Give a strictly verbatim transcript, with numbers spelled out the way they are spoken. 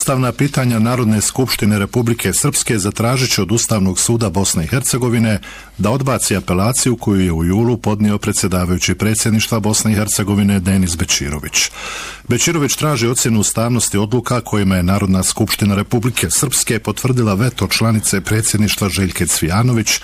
Ustavna pitanja Narodne skupštine Republike Srpske zatražit će od Ustavnog suda Bosne i Hercegovine da odbaci apelaciju koju je u julu podnio predsjedavajući predsjedništva Bosne i Hercegovine Denis Bećirović. Bećirović traži ocjenu ustavnosti odluka kojima je Narodna skupština Republike Srpske potvrdila veto članice predsjedništva Željke Cvijanović